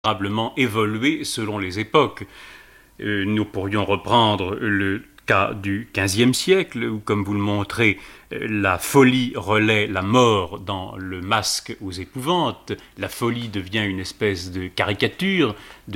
considérablement évolué selon les époques. Nous pourrions reprendre le cas du XVe siècle, où, comme vous le montrez, la folie relaie la mort dans le Masque aux épouvantes. La folie devient une espèce de caricature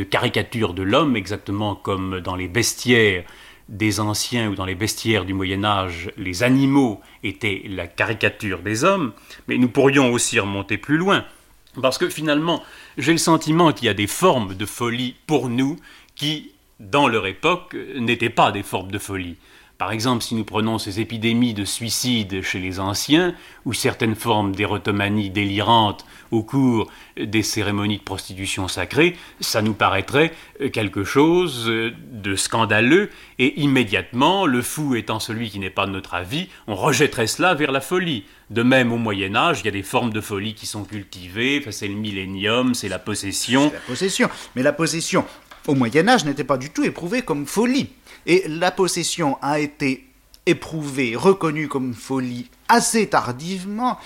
de l'homme, exactement comme dans les bestiaires des anciens ou dans les bestiaires du Moyen-Âge, les animaux étaient la caricature des hommes. Mais nous pourrions aussi remonter plus loin, parce que finalement, j'ai le sentiment qu'il y a des formes de folie pour nous qui, dans leur époque, n'étaient pas des formes de folie. Par exemple, si nous prenons ces épidémies de suicide chez les anciens, ou certaines formes d'érotomanie délirante au cours des cérémonies de prostitution sacrée, ça nous paraîtrait quelque chose de scandaleux, et immédiatement, le fou étant celui qui n'est pas de notre avis, on rejetterait cela vers la folie. De même, au Moyen-Âge, il y a des formes de folie qui sont cultivées, c'est le millénium, c'est la possession. C'est la possession, mais la possession, au Moyen-Âge, n'était pas du tout éprouvée comme folie. Et la possession a été éprouvée, reconnue comme folie assez tardivement,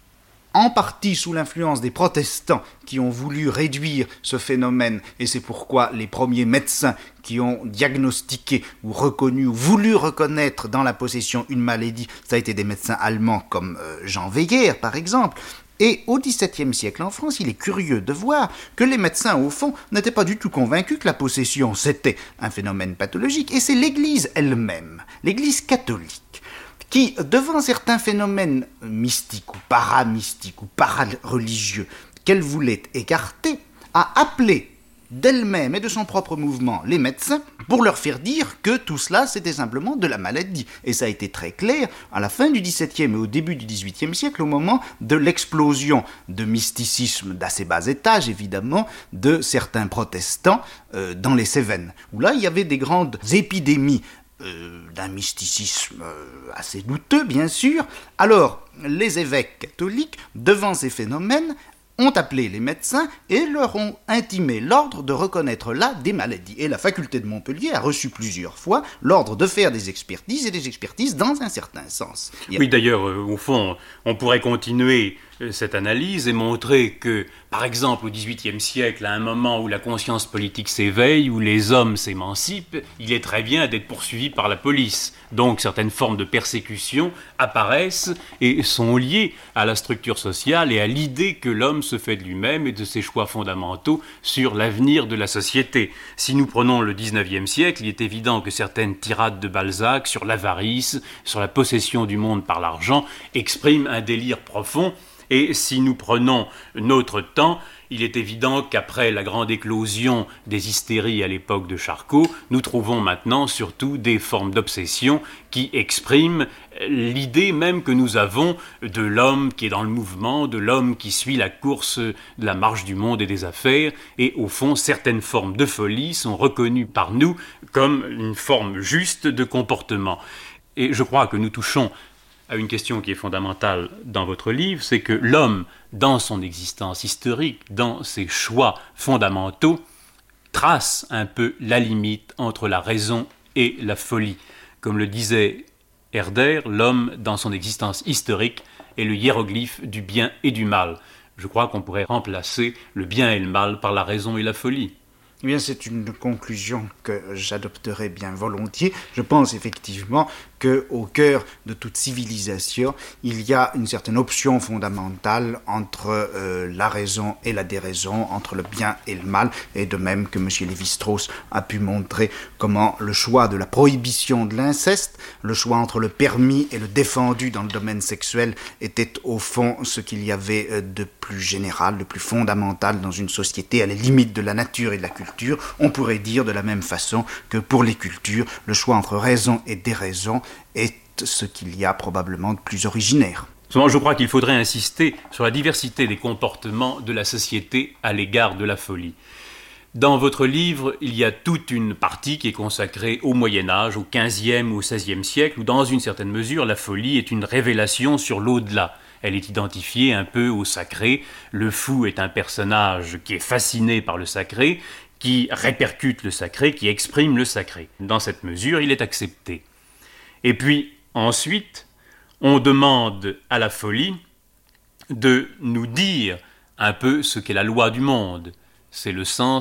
en partie sous l'influence des protestants qui ont voulu réduire ce phénomène, et c'est pourquoi les premiers médecins qui ont diagnostiqué ou reconnu ou voulu reconnaître dans la possession une maladie, ça a été des médecins allemands comme Jean Weyer par exemple. Et au XVIIe siècle en France, il est curieux de voir que les médecins, au fond, n'étaient pas du tout convaincus que la possession, c'était un phénomène pathologique, et c'est l'Église elle-même, l'Église catholique, qui, devant certains phénomènes mystiques ou paramystiques ou parareligieux qu'elle voulait écarter, a appelé d'elle-même et de son propre mouvement les médecins pour leur faire dire que tout cela c'était simplement de la maladie. Et ça a été très clair à la fin du XVIIe et au début du XVIIIe siècle, au moment de l'explosion de mysticisme d'assez bas étage évidemment de certains protestants dans les Cévennes, où là il y avait des grandes épidémies d'un mysticisme assez douteux bien sûr. Alors les évêques catholiques, devant ces phénomènes, ont appelé les médecins et leur ont intimé l'ordre de reconnaître là des maladies. Et la faculté de Montpellier a reçu plusieurs fois l'ordre de faire des expertises, et des expertises dans un certain sens. Oui, d'ailleurs, au fond, on pourrait continuer cette analyse et montrer que, par exemple, au XVIIIe siècle, à un moment où la conscience politique s'éveille, où les hommes s'émancipent, il est très bien d'être poursuivi par la police. Donc, certaines formes de persécution apparaissent et sont liées à la structure sociale et à l'idée que l'homme se fait de lui-même et de ses choix fondamentaux sur l'avenir de la société. Si nous prenons le XIXe siècle, il est évident que certaines tirades de Balzac sur l'avarice, sur la possession du monde par l'argent, expriment un délire profond. Et si nous prenons notre temps, il est évident qu'après la grande éclosion des hystéries à l'époque de Charcot, nous trouvons maintenant surtout des formes d'obsession qui expriment l'idée même que nous avons de l'homme qui est dans le mouvement, de l'homme qui suit la course de la marche du monde et des affaires, et au fond, certaines formes de folie sont reconnues par nous comme une forme juste de comportement. Et je crois que nous touchons à une question qui est fondamentale dans votre livre, c'est que l'homme, dans son existence historique, dans ses choix fondamentaux, trace un peu la limite entre la raison et la folie. Comme le disait Herder, l'homme, dans son existence historique, est le hiéroglyphe du bien et du mal. Je crois qu'on pourrait remplacer le bien et le mal par la raison et la folie. Eh bien, c'est une conclusion que j'adopterai bien volontiers. Je pense effectivement qu'au cœur de toute civilisation, il y a une certaine option fondamentale entre la raison et la déraison, entre le bien et le mal, et de même que M. Lévi-Strauss a pu montrer comment le choix de la prohibition de l'inceste, le choix entre le permis et le défendu dans le domaine sexuel, était au fond ce qu'il y avait de plus général, de plus fondamental dans une société, à la limite de la nature et de la culture. On pourrait dire de la même façon que pour les cultures, le choix entre raison et déraison est ce qu'il y a probablement de plus originaire. Je crois qu'il faudrait insister sur la diversité des comportements de la société à l'égard de la folie. Dans votre livre, il y a toute une partie qui est consacrée au Moyen-Âge, au XVe ou au XVIe siècle, où dans une certaine mesure, la folie est une révélation sur l'au-delà. Elle est identifiée un peu au sacré. Le fou est un personnage qui est fasciné par le sacré, qui répercute le sacré, qui exprime le sacré. Dans cette mesure, il est accepté. Et puis, ensuite, on demande à la folie de nous dire un peu ce qu'est la loi du monde, c'est le sens